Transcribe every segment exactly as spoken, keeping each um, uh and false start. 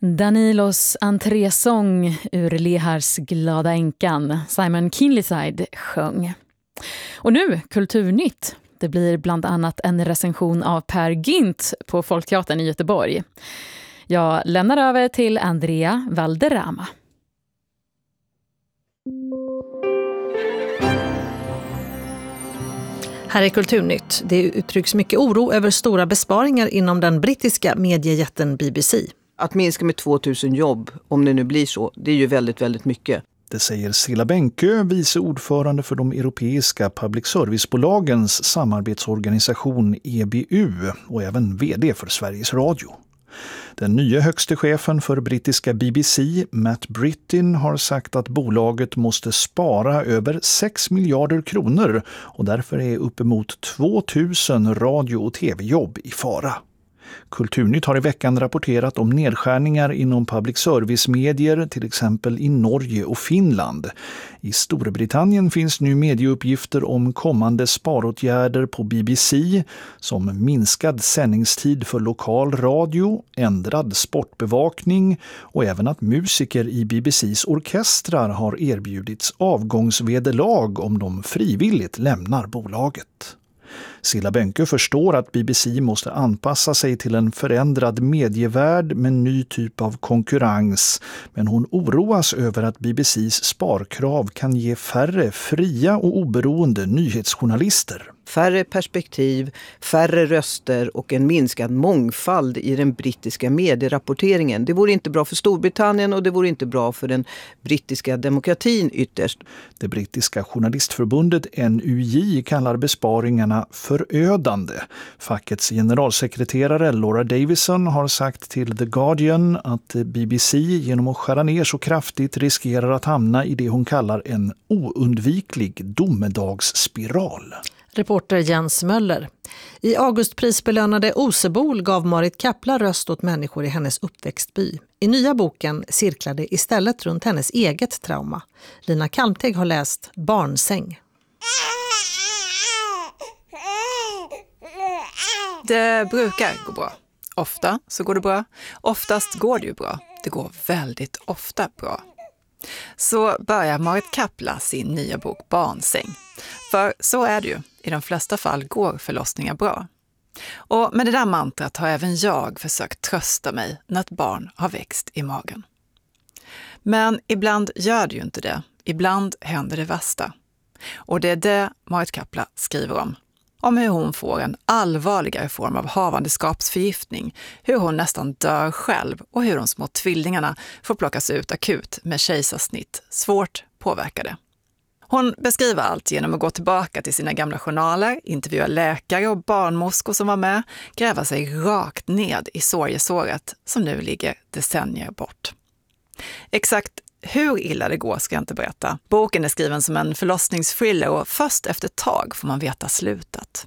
Danilos entrésång ur Lehars Glada änkan, Simon Kinleyside, sjöng. Och nu Kulturnytt. Det blir bland annat en recension av Per Gynt på Folkteatern i Göteborg. Jag lämnar över till Andrea Valderrama. Här är Kulturnytt. Det uttrycks mycket oro över stora besparingar inom den brittiska mediejätten B B C. Att minska med tvåtusen jobb, om det nu blir så, det är ju väldigt, väldigt mycket. Det säger Cilla Bänkö, vice ordförande för de europeiska public service-bolagens samarbetsorganisation E B U och även vd för Sveriges Radio. Den nya högste chefen för brittiska B B C, Matt Brittin, har sagt att bolaget måste spara över sex miljarder kronor och därför är uppemot tvåtusen radio- och tv-jobb i fara. Kulturnytt har i veckan rapporterat om nedskärningar inom public service-medier, till exempel i Norge och Finland. I Storbritannien finns nu medieuppgifter om kommande sparåtgärder på B B C, som minskad sändningstid för lokal radio, ändrad sportbevakning och även att musiker i B B C:s orkestrar har erbjudits avgångsvederlag om de frivilligt lämnar bolaget. Cilla Bänkö förstår att B B C måste anpassa sig till en förändrad medievärld med ny typ av konkurrens, men hon oroas över att B B C:s sparkrav kan ge färre fria och oberoende nyhetsjournalister. Färre perspektiv, färre röster och en minskad mångfald i den brittiska medierapporteringen. Det vore inte bra för Storbritannien och det vore inte bra för den brittiska demokratin ytterst. Det brittiska journalistförbundet N U J kallar besparingarna förödande. Fackets generalsekreterare Laura Davison har sagt till The Guardian att B B C genom att skära ner så kraftigt riskerar att hamna i det hon kallar en oundviklig domedagsspiral. Reporter Jens Möller. I augustprisbelönade Osebol gav Marit Kappla röst åt människor i hennes uppväxtby. I nya boken cirklade istället runt hennes eget trauma. Lina Kalmteg har läst Barnsäng. Det brukar gå bra. Ofta så går det bra. Oftast går det ju bra. Det går väldigt ofta bra. Så börjar Marit Kappla sin nya bok Barnsäng. För så är det ju. I de flesta fall går förlossningar bra. Och med det där mantrat har även jag försökt trösta mig när ett barn har växt i magen. Men ibland gör det ju inte det. Ibland händer det värsta. Och det är det Marit Kappla skriver om. Om hur hon får en allvarligare form av havandeskapsförgiftning, hur hon nästan dör själv och hur de små tvillingarna får plockas ut akut med kejsarsnitt, svårt påverkade. Hon beskriver allt genom att gå tillbaka till sina gamla journaler, intervjua läkare och barnmorskor som var med, gräva sig rakt ned i sorgesåret som nu ligger decennier bort. Exakt hur illa det går ska jag inte berätta. Boken är skriven som en förlossningsthriller och först efter ett tag får man veta slutet.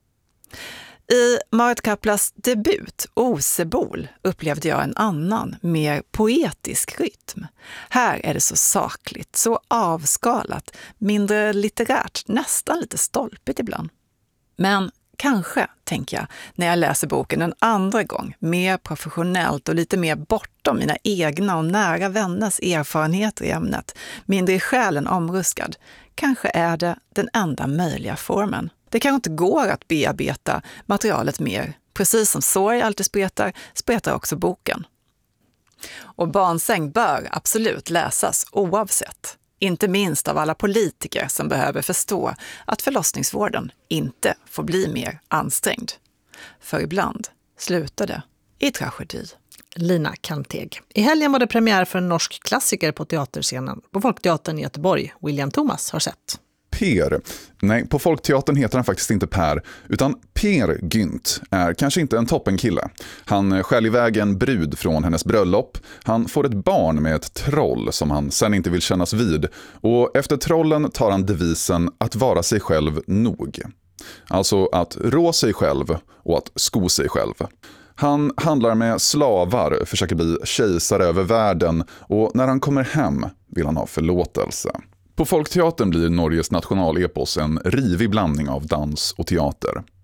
I Marit Kapplas debut, Osebol, upplevde jag en annan, mer poetisk rytm. Här är det så sakligt, så avskalat, mindre litterärt, nästan lite stolpigt ibland. Men kanske, tänker jag, när jag läser boken en andra gång, mer professionellt och lite mer bortom mina egna och nära vänners erfarenheter i ämnet, mindre i själen omruskad, kanske är det den enda möjliga formen. Det kanske inte går att bearbeta materialet mer. Precis som sorg alltid spretar, spretar också boken. Och Barnsäng bör absolut läsas oavsett. Inte minst av alla politiker som behöver förstå att förlossningsvården inte får bli mer ansträngd. För ibland slutar det i tragedi. Lina Kalmteg. I helgen var det premiär för en norsk klassiker på teaterscenen på Folkteatern i Göteborg. William Thomas har sett. Per. Nej, på Folkteatern heter han faktiskt inte Per, utan Per Gynt är kanske inte en toppenkille. Han skäl iväg en brud från hennes bröllop. Han får ett barn med ett troll som han sen inte vill kännas vid. Och efter trollen tar han devisen att vara sig själv nog. Alltså att rå sig själv och att sko sig själv. Han handlar med slavar, försöker bli kejsare över världen och när han kommer hem vill han ha förlåtelse. På Folkteatern blir Norges nationalepos en rivig blandning av dans och teater.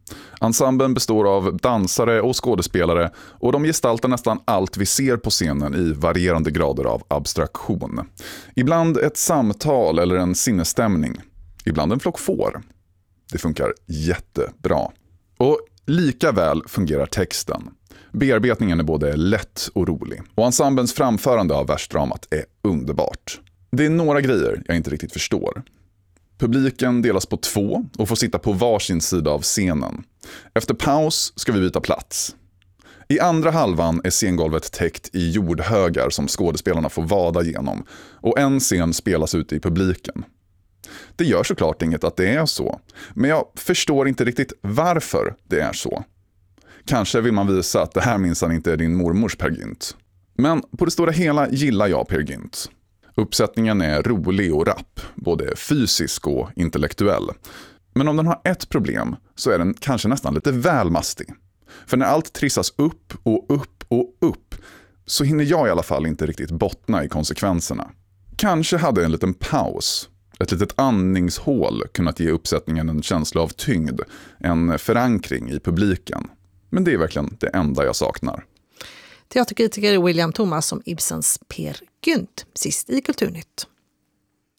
Ensemblen består av dansare och skådespelare och de gestaltar nästan allt vi ser på scenen i varierande grader av abstraktion. Ibland ett samtal eller en sinnesstämning. Ibland en flock får. Det funkar jättebra. Och lika väl fungerar texten. Bearbetningen är både lätt och rolig. Och ensemblens framförande av versdramat är underbart. Det är några grejer jag inte riktigt förstår. Publiken delas på två och får sitta på varsin sida av scenen. Efter paus ska vi byta plats. I andra halvan är scengolvet täckt i jordhögar som skådespelarna får vada genom. Och en scen spelas ute i publiken. Det gör såklart inget att det är så. Men jag förstår inte riktigt varför det är så. Kanske vill man visa att det här minsann inte är din mormors Per Gynt. Men på det stora hela gillar jag Per Gynt. Uppsättningen är rolig och rapp, både fysisk och intellektuell. Men om den har ett problem så är den kanske nästan lite väl mastig. För när allt trissas upp och upp och upp så hinner jag i alla fall inte riktigt bottna i konsekvenserna. Kanske hade en liten paus, ett litet andningshål kunnat ge uppsättningen en känsla av tyngd, en förankring i publiken. Men det är verkligen det enda jag saknar. Teaterkritiker William Thomas om Ibsens Per Gynt, sist i Kulturnytt.